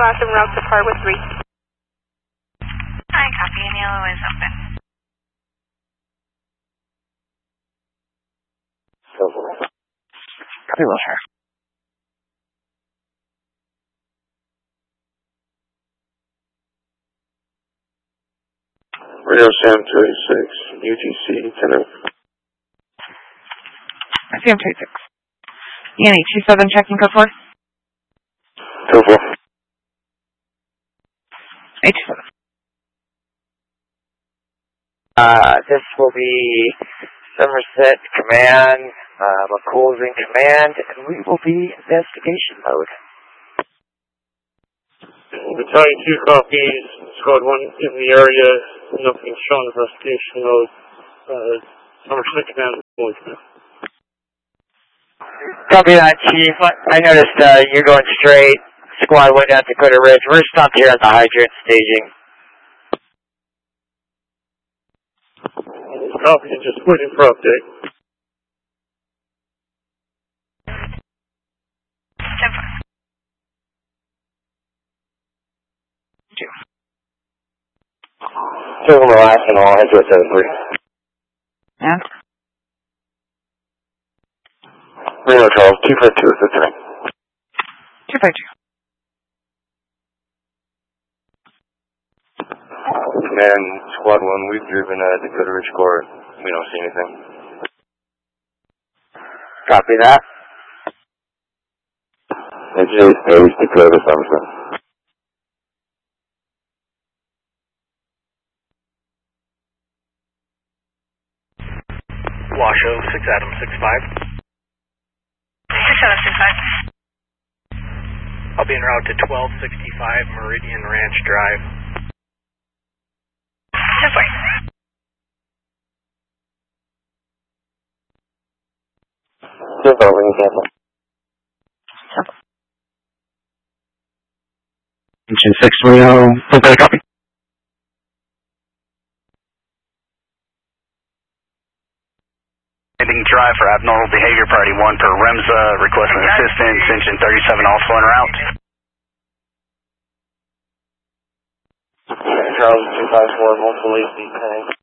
last en route to par with 3. Hi, copy, and yellow is open. Copy, Wilshire. Radio Sam 286, UTC 10. Sam 286. Yanni 27, checking code 4. Code 4. 827. This will be Somerset Command, McCool's in command, and we will be investigation mode. Battalion 2 copies, Squad 1 in the area, nothing shown, investigation mode, Somerset Command, voicemail. Copy that, Chief. I noticed you're going straight. Squad went down Dakota Ridge. We're stopped here at the hydrant staging. Copy, just waiting for update. Civil last and all, head to a 7-3. And? Reno Charles, 252 is the time. 252. Command, Squad 1, we've driven Dakota Ridge Court. We don't see anything. Copy that. It's Ace, Dakota, Somerset. Washoe, 6 Adam, 6-5. 6 Adam, 6-5. I'll be en route to 1265 Meridian Ranch Drive. 10-4. Engine 630, prepare copy. Ending drive for abnormal behavior, priority 1 per REMSA, requesting assistance, engine 37 also en route. Charles 254, multiple AC tank.